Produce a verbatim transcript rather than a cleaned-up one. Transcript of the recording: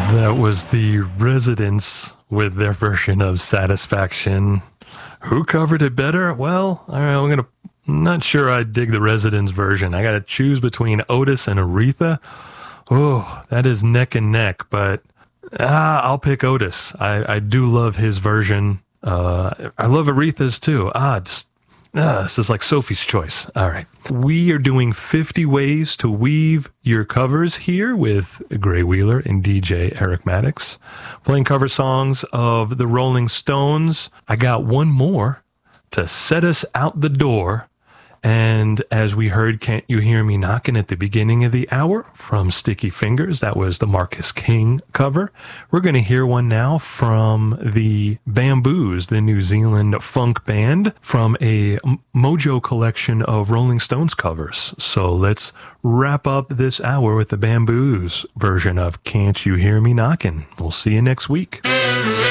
That was the Residents with their version of Satisfaction. Who covered it better? Well, all right, I'm gonna. Not sure I dig the Residents version. I got to choose between Otis and Aretha. Oh, that is neck and neck, but ah, I'll pick Otis. I, I do love his version. Uh, I love Aretha's too. Ah, just, ah, this is like Sophie's Choice. All right. We are doing fifty ways to weave your covers here with Gray Wheeler and D J Eric Maddox, playing cover songs of the Rolling Stones. I got one more to set us out the door. And as we heard, Can't You Hear Me Knocking at the beginning of the hour from Sticky Fingers, that was the Marcus King cover. We're going to hear one now from the Bamboos, the New Zealand funk band, from a Mojo collection of Rolling Stones covers. So let's wrap up this hour with the Bamboos version of Can't You Hear Me Knocking. We'll see you next week.